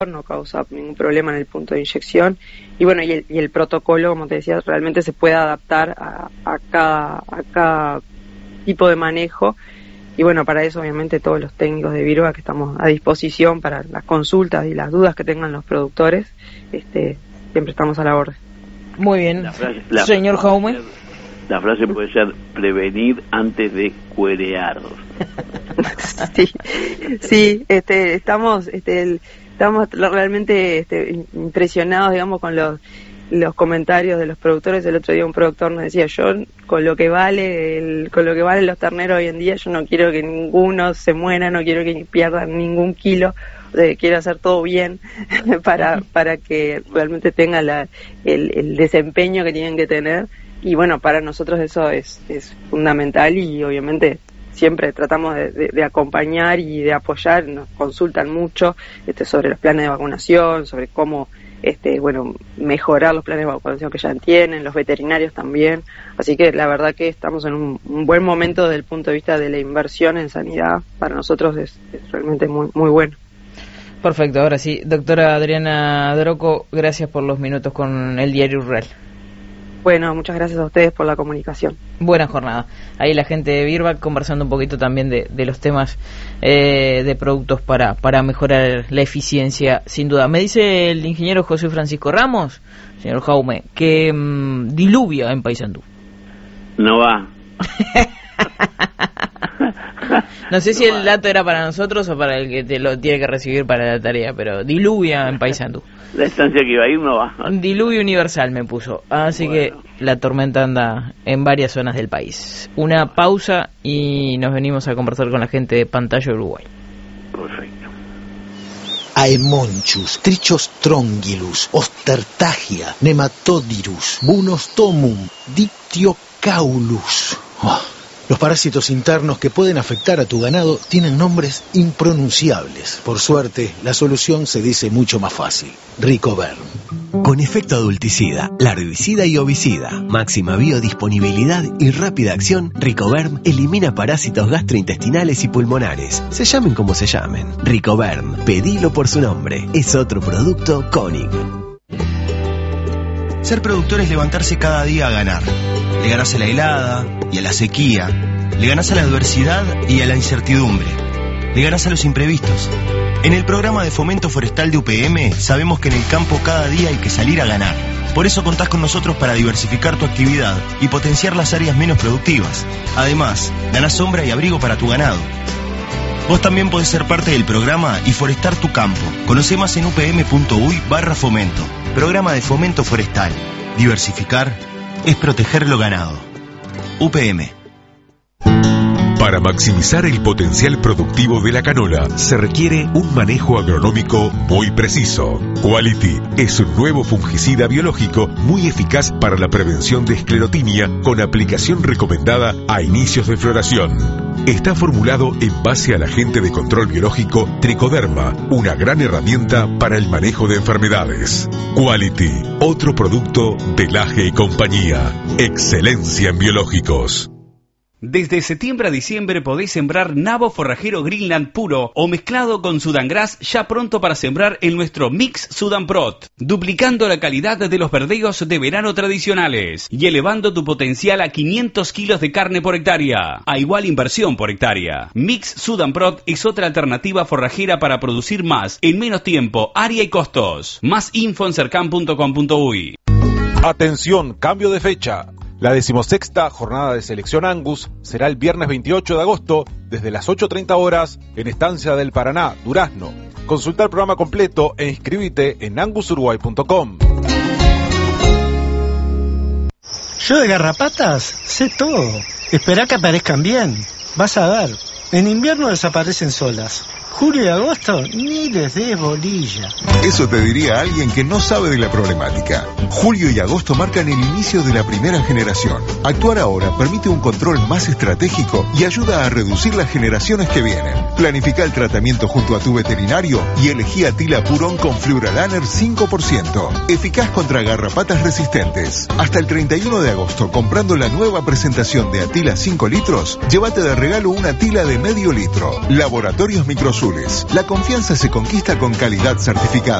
no causa ningún problema en el punto de inyección, y bueno, y el protocolo, como te decía, realmente se puede adaptar a cada tipo de manejo, y bueno, para eso obviamente todos los técnicos de Virbac que estamos a disposición para las consultas y las dudas que tengan los productores, siempre estamos a la orden. Muy bien, señor Jaume. La frase puede ser prevenir antes de cuerear. Sí, estamos realmente impresionados, digamos, con los comentarios de los productores. El otro día un productor nos decía, yo con lo que valen los terneros hoy en día, yo no quiero que ninguno se muera, no quiero que pierdan ningún kilo, quiero hacer todo bien para que realmente tenga el desempeño que tienen que tener. Y bueno, para nosotros eso es fundamental, y obviamente siempre tratamos de acompañar y de apoyar. Nos consultan mucho sobre los planes de vacunación, sobre cómo mejorar los planes de vacunación que ya tienen, los veterinarios también. Así que la verdad que estamos en un buen momento desde el punto de vista de la inversión en sanidad. Para nosotros es realmente muy, muy bueno. Perfecto, ahora sí, doctora Adriana Drocco, gracias por los minutos con el Diario Rural. Bueno, muchas gracias a ustedes por la comunicación. Buena jornada. Ahí la gente de Virbac conversando un poquito también de los temas de productos para mejorar la eficiencia, sin duda. Me dice el ingeniero José Francisco Ramos, señor Jaume, que diluvia en Paysandú. No va. No sé si el dato era para nosotros o para el que te lo tiene que recibir para la tarea, pero diluvia en Paysandú. La estancia que iba a ir no va. Diluvio universal me puso, así que la tormenta anda en varias zonas del país. Una pausa y nos venimos a conversar con la gente de Pantalla Uruguay. Perfecto. Aemonchus, Trichos trongylus, Ostertagia, Nematodirus, Bunostomum, Dictyocaulus. Los parásitos internos que pueden afectar a tu ganado tienen nombres impronunciables. Por suerte, la solución se dice mucho más fácil. Ricoverm. Con efecto adulticida, larvicida y ovicida, máxima biodisponibilidad y rápida acción, Ricoverm elimina parásitos gastrointestinales y pulmonares. Se llamen como se llamen. Ricoverm, pedilo por su nombre. Es otro producto Koenig. Ser productor es levantarse cada día a ganar. Le ganás a la helada y a la sequía. Le ganás a la adversidad y a la incertidumbre. Le ganás a los imprevistos. En el programa de fomento forestal de UPM sabemos que en el campo cada día hay que salir a ganar. Por eso contás con nosotros para diversificar tu actividad y potenciar las áreas menos productivas. Además, ganás sombra y abrigo para tu ganado. Vos también podés ser parte del programa y forestar tu campo. Conoce más en upm.uy/fomento. Programa de fomento forestal. Diversificar es proteger lo ganado. UPM. Para maximizar el potencial productivo de la canola, se requiere un manejo agronómico muy preciso. Quality es un nuevo fungicida biológico muy eficaz para la prevención de esclerotinia, con aplicación recomendada a inicios de floración. Está formulado en base al agente de control biológico Tricoderma, una gran herramienta para el manejo de enfermedades. Quality, otro producto de Laje y compañía. Excelencia en biológicos. Desde septiembre a diciembre podéis sembrar nabo forrajero Greenland puro o mezclado con Sudangrass, ya pronto para sembrar en nuestro Mix Sudanprot, duplicando la calidad de los verdeos de verano tradicionales y elevando tu potencial a 500 kilos de carne por hectárea, a igual inversión por hectárea. Mix Sudanprot es otra alternativa forrajera para producir más en menos tiempo, área y costos. Más info en cercan.com.uy. Atención, cambio de fecha. La 16ª jornada de selección Angus será el viernes 28 de agosto desde las 8:30 horas en Estancia del Paraná, Durazno. Consulta el programa completo e inscríbete en angusuruguay.com. Yo de garrapatas sé todo. Esperá que aparezcan bien. Vas a ver. En invierno desaparecen solas. Julio y agosto ni les des bolilla. Eso te diría alguien que no sabe de la problemática. Julio y agosto marcan el inicio de la primera generación. Actuar ahora permite un control más estratégico y ayuda a reducir las generaciones que vienen. Planifica el tratamiento junto a tu veterinario y elegí Atila Purón con Fluoralaner 5%. Eficaz contra garrapatas resistentes. Hasta el 31 de agosto, comprando la nueva presentación de Atila 5 litros, llévate de regalo una Atila de medio litro. Laboratorios Microsul. azules. La confianza se conquista con calidad certificada.